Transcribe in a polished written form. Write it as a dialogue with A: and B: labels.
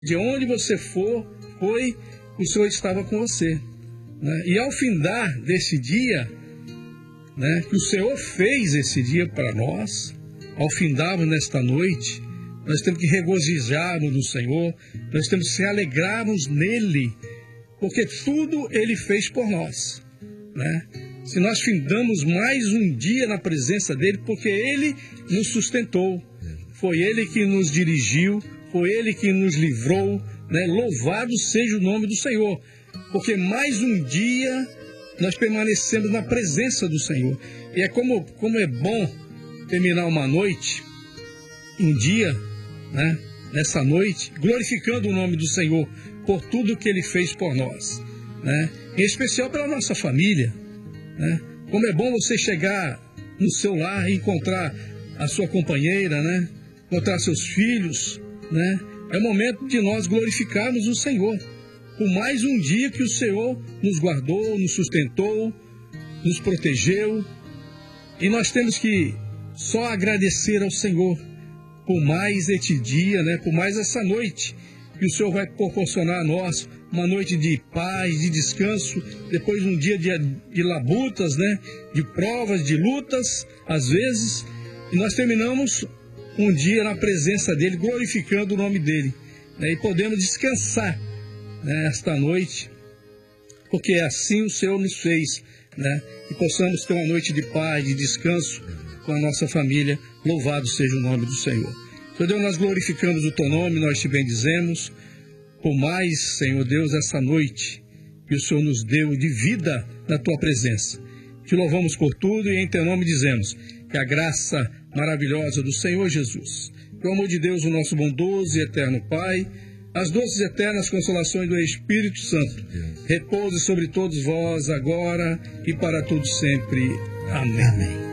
A: De onde você foi, o Senhor estava com você. Né? E ao findar desse dia, né, que o Senhor fez esse dia para nós, ao findarmos nesta noite, nós temos que regozijarmos no Senhor, nós temos que se alegrarmos nele, porque tudo ele fez por nós. Né? Se nós findamos mais um dia na presença dele, porque ele nos sustentou, foi ele que nos dirigiu, foi ele que nos livrou, né? Louvado seja o nome do Senhor, porque mais um dia nós permanecemos na presença do Senhor. E é como é bom terminar uma noite, um dia, né? Nessa noite, glorificando o nome do Senhor por tudo que ele fez por nós, né? Em especial pela nossa família, né? Como é bom você chegar no seu lar e encontrar a sua companheira, né? Encontrar seus filhos, né? É o momento de nós glorificarmos o Senhor por mais um dia que o Senhor nos guardou, nos sustentou, nos protegeu. E nós temos que só agradecer ao Senhor por mais este dia, né? Por mais essa noite que o Senhor vai proporcionar a nós, uma noite de paz, de descanso, depois de um dia de labutas, né? De provas, de lutas, às vezes, e nós terminamos um dia na presença dele, glorificando o nome dele, né? E podemos descansar, né, esta noite, porque assim o Senhor nos fez, né? E possamos ter uma noite de paz, de descanso com a nossa família. Louvado seja o nome do Senhor. Senhor Deus, nós glorificamos o teu nome, nós te bendizemos por mais, Senhor Deus, essa noite que o Senhor nos deu de vida na tua presença. Te louvamos por tudo e em teu nome dizemos que a graça maravilhosa do Senhor Jesus, que o amor de Deus, o nosso bondoso e eterno Pai, as doces e eternas consolações do Espírito Santo, repouse sobre todos vós agora e para todos sempre. Amém.